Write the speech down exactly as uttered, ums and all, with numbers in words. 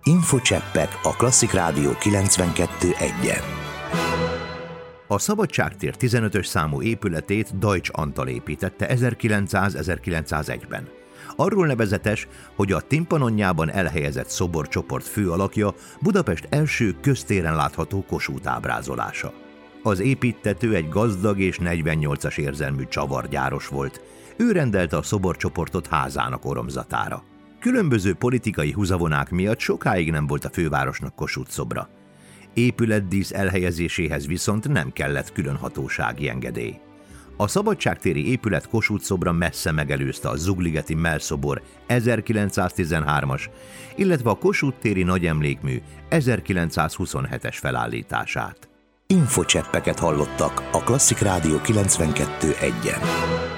Infocseppek a Klasszik Rádió kilencvenkettő egyen. A Szabadságtér tizenötös számú épületét Deutsch Antal építette ezerkilencszáz-ezerkilencszázegyben. Arról nevezetes, hogy a timpanonjában elhelyezett szoborcsoport főalakja Budapest első köztéren látható Kossuth ábrázolása. Az építtető egy gazdag és negyvennyolcas érzelmű csavargyáros volt. Ő rendelte a szoborcsoportot házának oromzatára. Különböző politikai húzavonák miatt sokáig nem volt a fővárosnak Kossuth szobra. Épületdísz elhelyezéséhez viszont nem kellett külön hatósági engedély. A szabadságtéri épület Kossuth szobra messze megelőzte a Zugligeti mellszobor ezerkilencszáztizenhármas, illetve a Kossuth téri nagyemlékmű ezerkilencszázhuszonhetes felállítását. Infocseppeket hallottak a Klasszik Rádió kilencvenkettő egyen.